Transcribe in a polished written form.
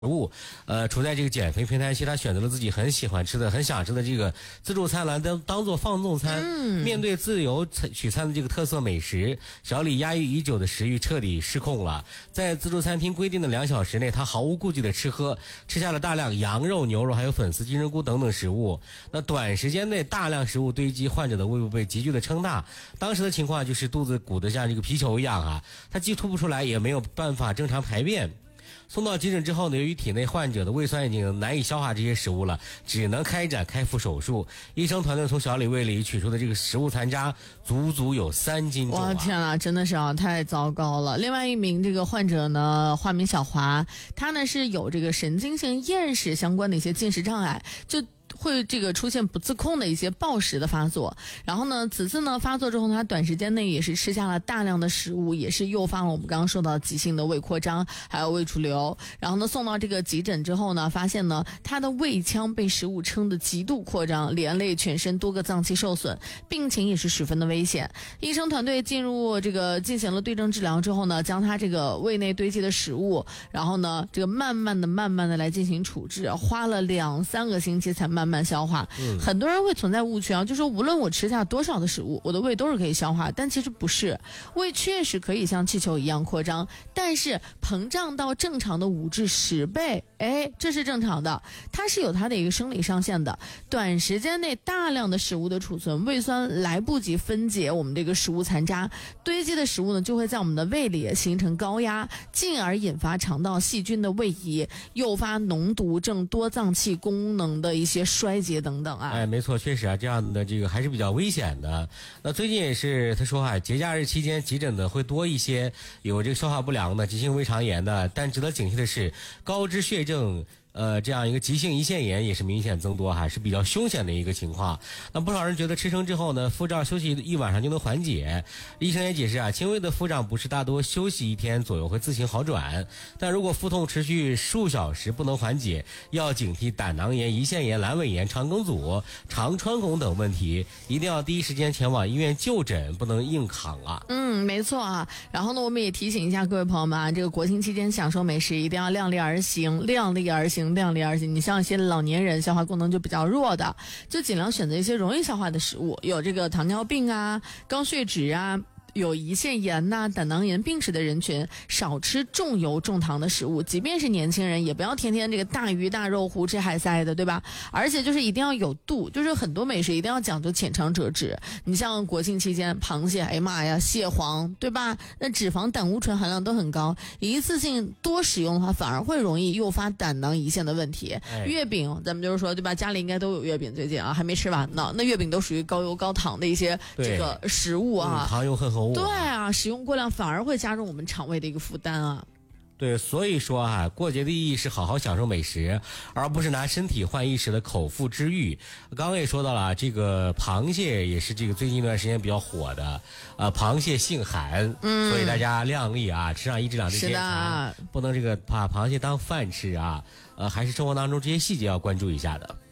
物，处在这个减肥平台期，他选择了自己很喜欢吃的、很想吃的这个自助餐来当做放纵餐。面对自由取餐的这个特色美食，小李压抑已久的食欲彻底失控了。在自助餐厅规定的2小时内，他毫无顾忌的吃下了大量羊肉、牛肉还有粉丝、金针菇等等食物。那短时间内大量食物堆积，患者的胃部被急剧的撑大。当时的情况就是肚子鼓得像这个皮球一样啊，他既吐不出来，也没有办法正常排便。送到急诊之后呢，由于体内患者的胃酸已经难以消化这些食物了，只能开展开腹手术。医生团队从小李胃里取出的这个食物残渣足有3斤重啊！ 哇，天啊，真的是太糟糕了。另外一名这个患者呢，化名小华，他呢是有这个神经性厌食相关的一些进食障碍，就会这个出现不自控的一些暴食的发作，然后呢，此次呢发作之后，他短时间内也是吃下了大量的食物，也是诱发了我们刚刚说到急性的胃扩张，还有胃储流。然后呢，送到这个急诊之后呢，发现呢他的胃腔被食物撑得极度扩张，连累全身多个脏器受损，病情也是十分的危险。医生团队进行了对症治疗之后呢，将他这个胃内堆积的食物，然后呢这个慢慢的来进行处置，花了2-3个星期才慢慢消化。很多人会存在误区啊，就说无论我吃下多少的食物，我的胃都是可以消化，但其实不是，胃确实可以像气球一样扩张，但是膨胀到正常的5至10倍，这是正常的，它是有它的一个生理上限的。短时间内大量的食物的储存，胃酸来不及分解我们这个食物残渣，堆积的食物呢就会在我们的胃里形成高压，进而引发肠道细菌的位移，诱发脓毒症、多脏器功能的一些衰竭等等啊。 没错，确实啊，这样的这个还是比较危险的。那最近也是他说节假日期间急诊的会多一些有这个消化不良的、急性胃肠炎的，但值得警惕的是高脂血症这样一个急性胰腺炎也是明显增多，还是比较凶险的一个情况。那不少人觉得吃撑之后呢，腹胀休息1晚上就能缓解。医生也解释轻微的腹胀不是大多休息1天左右会自行好转，但如果腹痛持续数小时不能缓解，要警惕胆囊炎、胰腺炎、阑尾炎、肠梗阻、肠穿孔等问题，一定要第一时间前往医院就诊，不能硬扛啊。 没错啊。然后呢，我们也提醒一下各位朋友们啊，这个国庆期间享受美食一定要量力而行。你像一些老年人消化功能就比较弱的，就尽量选择一些容易消化的食物，有这个糖尿病啊、高血脂啊、有胰腺炎胆囊炎病史的人群，少吃重油重糖的食物，即便是年轻人也不要天天这个大鱼大肉胡吃海塞的，对吧？而且就是一定要有度，就是很多美食一定要讲究浅尝辄止。你像国庆期间螃蟹，哎妈呀，蟹黄，对吧？那脂肪胆固醇含量都很高，一次性多使用的话反而会容易诱发胆囊胰腺的问题。月饼咱们就是说，对吧？家里应该都有月饼，最近还没吃完呢。那月饼都属于高油高糖的一些这个食物啊， 糖油混合物。 对啊，使用过量反而会加重我们肠胃的一个负担啊。 对，所以说过节的意义是好好享受美食，而不是拿身体换一时的口腹之欲。刚刚也说到了，这个螃蟹也是这个最近一段时间比较火的，螃蟹性寒，所以大家量力啊，吃上1至2只这些餐，不能这个把螃蟹当饭吃啊，还是生活当中这些细节要关注一下的。